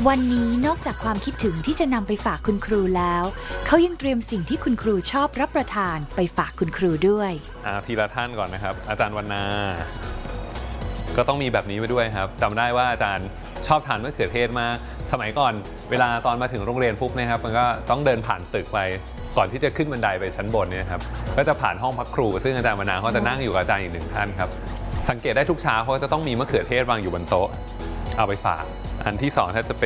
วันนี้นอกจากความคิดถึงที่จะนำไปฝากคุณครูแล้วเขายังเตรียมสิ่งที่คุณครูชอบรับประทานไปฝากคุณครูด้วยทีละท่านก่อนนะครับอาจารย์วรรณาก็ต้องมีแบบนี้ไปด้วยครับจำได้ว่าอาจารย์ชอบทานมะเขือเทศมากสมัยก่อนเวลาตอนมาถึงโรงเรียนปุ๊บนะครับมันก็ต้องเดินผ่านตึกไปก่อนที่จะขึ้นบันไดไปชั้นบนเนี่ยครับก็จะผ่านห้องพักครูซึ่งอาจารย์วรรณาเขาจะนั่งอยู่กับอาจารย์อีก1ท่านครับสังเกตได้ทุกเช้าเขาจะต้องมีมะเขือเทศวางอยู่บนโต๊ะเอาไปฝากอันที่2ถ้าจะเป็น